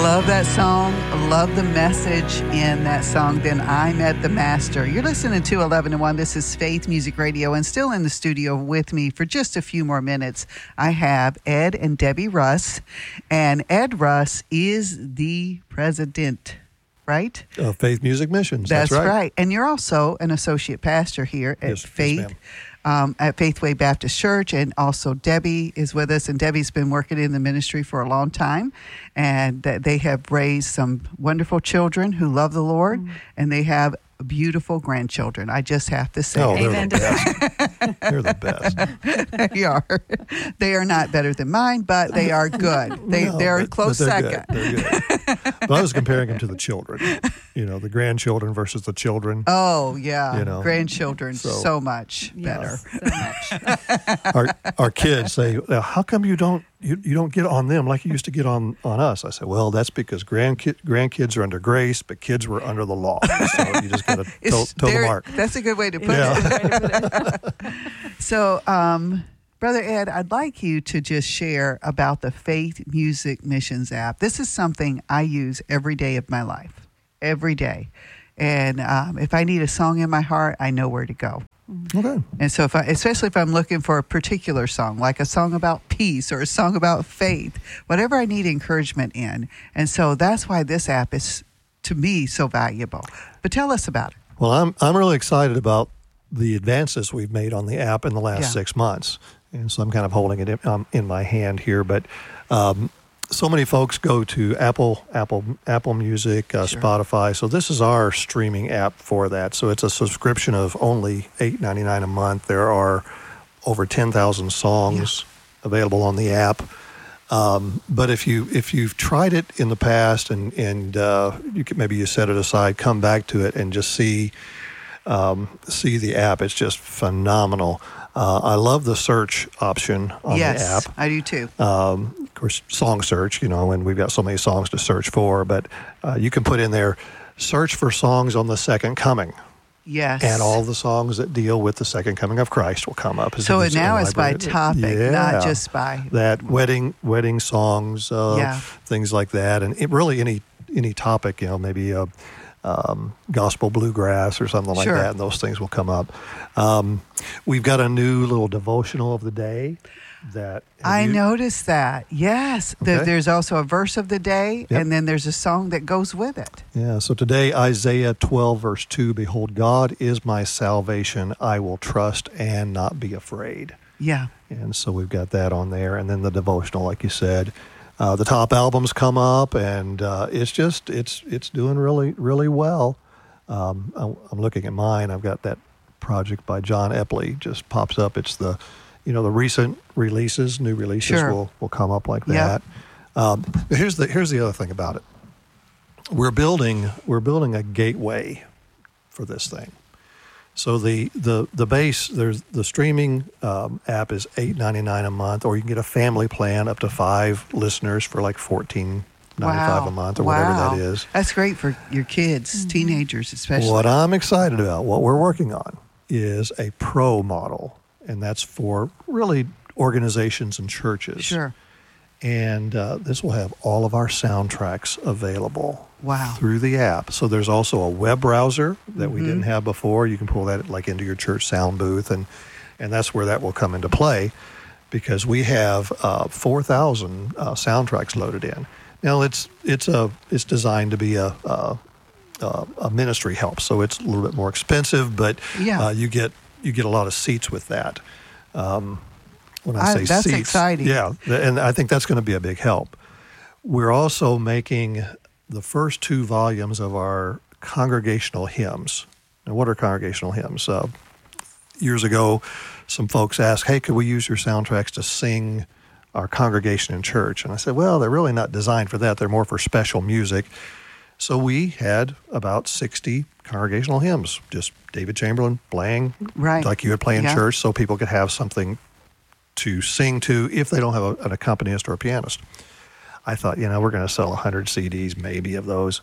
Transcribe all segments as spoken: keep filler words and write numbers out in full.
Love that song. Love the message in that song. Then I Met the Master. You're listening to eleven to one. This is Faith Music Radio, and still in the studio with me for just a few more minutes, I have Ed and Debbie Russ. And Ed Russ is the president, right? Uh, Faith Music Missions. That's, That's right. right. And you're also an associate pastor here at yes, Faith. Yes, Um, at Faithway Baptist Church, and also Debbie is with us, and Debbie's been working in the ministry for a long time, and they have raised some wonderful children who love the Lord, mm. and they have beautiful grandchildren. I just have to say, oh, they're Amen the best. They're the best. They are. They are not better than mine, but they are good. They no, they're but, a close but they're second. Good. They're good. But I was comparing them to the children. You know, the grandchildren versus the children. Oh yeah, you know, grandchildren so, so much better. Yes, so much. our our kids say, "How come you don't you, you don't get on them like you used to get on, on us?" I said, "Well, that's because grandkid grandkids are under grace, but kids were under the law. So you just got to toe, toe the mark." That's a good way to put yeah. it. So, um, Brother Ed, I'd like you to just share about the Faith Music Missions app. This is something I use every day of my life, every day. And um, if I need a song in my heart, I know where to go. Okay. And so, if I, especially if I'm looking for a particular song, like a song about peace or a song about faith, whatever I need encouragement in. And so that's why this app is, to me, so valuable. But tell us about it. Well, I'm I'm really excited about the advances we've made on the app in the last Yeah. six months. And so I'm kind of holding it in, um, in my hand here. But um, so many folks go to Apple, Apple, Apple Music, uh, Sure. Spotify. So this is our streaming app for that. So it's a subscription of only eight ninety-nine a month. There are over ten thousand songs yeah. available on the app. Um, but if you if you've tried it in the past and and uh, you could, maybe you set it aside, come back to it and just see um, see the app. It's just phenomenal. Uh, I love the search option on yes, the app. I do too. Um, of course, song search, you know, and we've got so many songs to search for, but uh, you can put in there, search for songs on the second coming. Yes. And all the songs that deal with the second coming of Christ will come up. As So in it the now is by library. topic, Yeah. not just by... That wedding wedding songs, uh, Yeah. things like that. And it really any any topic, you know, maybe uh, um, gospel bluegrass or something like Sure. that, and those things will come up. Um, we've got a new little devotional of the day that... I you, noticed that. Yes. There, Okay. there's also a verse of the day, Yep. and then there's a song that goes with it. Yeah, so today, Isaiah twelve, verse two, "Behold, God is my salvation. I will trust and not be afraid." Yeah. And so we've got that on there. And then the devotional, like you said. Uh, the top albums come up, and uh, it's just, it's it's doing really, really well. Um, I'm, I'm looking at mine. I've got that project by John Epley just pops up. It's the, you know, the recent releases, new releases Sure. will, will come up like Yep. that. Um, but here's the here's the other thing about it. We're building we're building a gateway for this thing. So the the the base there's the streaming um, app is eight ninety-nine a month, or you can get a family plan up to five listeners for like fourteen ninety-five Wow. a month or wow. whatever that is. That's great for your kids, Mm-hmm. teenagers especially. What I'm excited about, what we're working on, is a pro model, and that's for really organizations and churches. Sure. And uh, this will have all of our soundtracks available Wow. through the app. So there's also a web browser that we Mhm. didn't have before. You can pull that like into your church sound booth, and and that's where that will come into play, because we have uh, four thousand uh, soundtracks loaded in. Now it's it's a it's designed to be a a, a ministry help, so it's a little bit more expensive, but Yeah. uh, you get you get a lot of seats with that. Um, when I I- say that's seats, exciting. yeah, th- and I think that's going to be a big help. We're also making the first two volumes of our congregational hymns. Now, what are congregational hymns? Uh, years ago, some folks asked, "Hey, could we use your soundtracks to sing our congregation in church?" And I said, "Well, they're really not designed for that. They're more for special music." So we had about sixty congregational hymns, just David Chamberlain playing Right. like you would play in Yeah. church, so people could have something to sing to if they don't have a, an accompanist or a pianist. I thought, you know, we're going to sell one hundred C Ds maybe of those.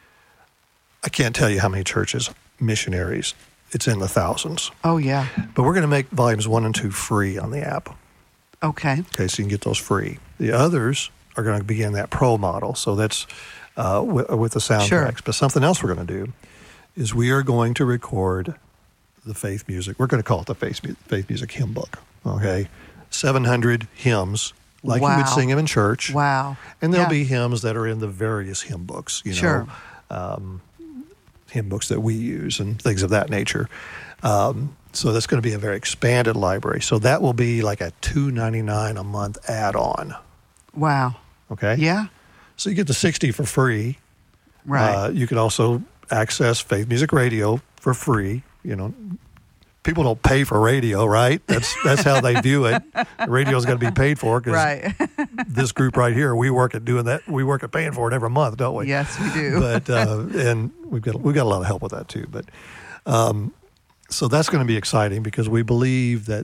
I can't tell you how many churches, missionaries, it's in the thousands. Oh, yeah. But we're going to make volumes one and two free on the app. Okay. Okay, so you can get those free. The others are going to begin that pro model. So that's uh, w- with the soundtracks. Sure. But something else we're going to do is we are going to record the faith music. We're going to call it the faith, mu- faith music hymn book. Okay, seven hundred hymns, like Wow. you would sing them in church. Wow. And there'll Yeah. be hymns that are in the various hymn books, you know, Sure. um, hymn books that we use and things of that nature. Um, so that's going to be a very expanded library. So that will be like a two dollars and ninety-nine cents a month add-on. Wow. Okay. Yeah. So you get the sixty for free. Right. Uh, you can also access Faith Music Radio for free. You know, people don't pay for radio, right? That's that's how they view it. Radio's got to be paid for because right. this group right here, we work at doing that. We work at paying for it every month, don't we? Yes, we do. But uh, and we've got we've got a lot of help with that too. But um, so that's going to be exciting because we believe that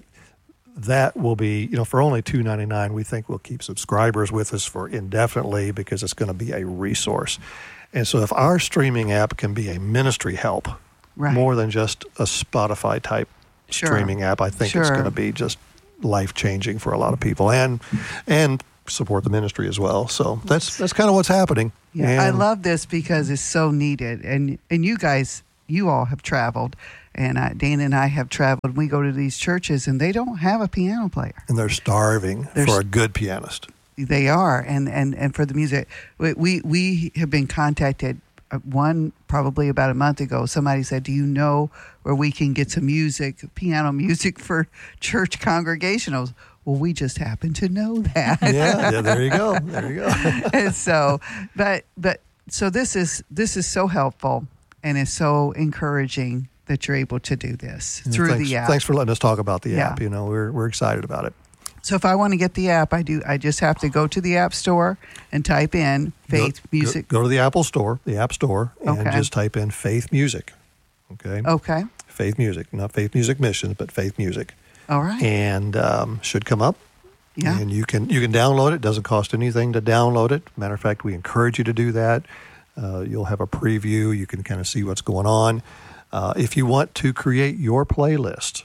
that will be, you know, for only two dollars and ninety-nine cents, we think we'll keep subscribers with us for indefinitely because it's going to be a resource. And so if our streaming app can be a ministry help, Right. more than just a Spotify type Sure. streaming app, I think it's Sure. going to be just life changing for a lot of people and and support the ministry as well. So that's that's kind of what's happening. Yeah, I And- love this because it's so needed, and and you guys, you all have traveled, and uh, Dana and I have traveled. We go to these churches, and they don't have a piano player. and they're starving They're for s- a good pianist. They are, and and and for the music, we we, we have been contacted. uh, One probably about a month ago, somebody said, "Do you know where we can get some music, piano music for church congregationals?" Well, we just happen to know that. Yeah, yeah, there you go. There you go. And so, but but so this is this is so helpful, and it's so encouraging that you're able to do this through thanks, the app. Thanks for letting us talk about the Yeah. app. You know, we're we're excited about it. So if I want to get the app, I do. I just have to go to the App Store and type in Faith Go- Music. Go, go to the Apple Store, the App Store, and Okay. just type in Faith Music. Okay. Okay. Faith Music, not Faith Music Missions, but Faith Music. All right. And um, should come up. Yeah. And you can you can download it. It doesn't cost anything to download it. Matter of fact, we encourage you to do that. Uh, you'll have a preview. You can kind of see what's going on. Uh, if you want to create your playlist,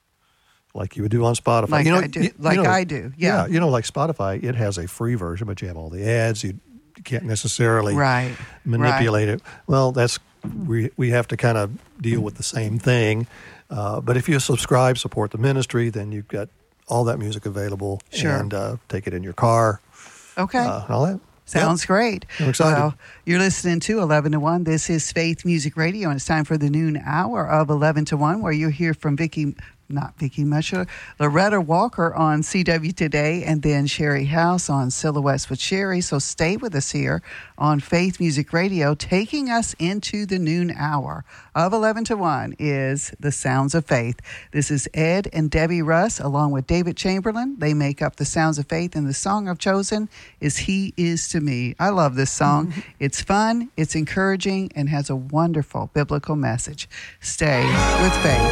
like you would do on Spotify, Like you know, I do. you- you Like know- I do. Yeah. you know, like Spotify, it has a free version, but you have all the ads. You can't necessarily Right. manipulate it. Well, that's we we have to kind of deal with the same thing. Uh, but if you subscribe, support the ministry, then you've got all that music available. Sure. And uh, take it in your car. Okay. Uh, and all that. Sounds great. I'm excited. Well, you're listening to eleven to one. This is Faith Music Radio, and it's time for the noon hour of eleven to one, where you'll hear from Vicki, not Vicki Musher, Loretta Walker on C W Today, and then Sherry House on Silhouettes with Sherry. So stay with us here on Faith Music Radio. Taking us into the noon hour of eleven to one is The Sounds of Faith. This is Ed and Debbie Russ, along with David Chamberlain. They make up The Sounds of Faith, and the song I've chosen is He Is to Me. I love this song. It's fun, it's encouraging, and has a wonderful biblical message. Stay with faith.